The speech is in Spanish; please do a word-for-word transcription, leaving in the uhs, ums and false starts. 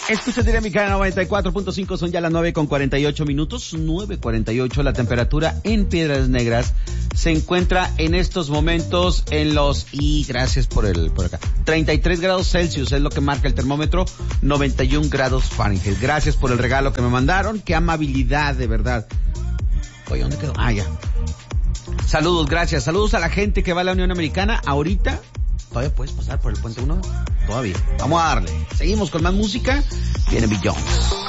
Escucha Dinámica noventa y cuatro punto cinco, son ya las nueve con cuarenta y ocho minutos, nueve cuarenta y ocho, la temperatura en Piedras Negras se encuentra en estos momentos en los, y gracias por el, por acá, treinta y tres grados Celsius es lo que marca el termómetro, noventa y un grados Fahrenheit. Gracias por el regalo que me mandaron, qué amabilidad, de verdad. Oye, ¿dónde quedó? Ah, ya. Saludos, gracias, saludos a la gente que va a la Unión Americana ahorita. ¿Todavía puedes pasar por el puente uno? Todavía. Vamos a darle. Seguimos con más música. Viene Beyoncé.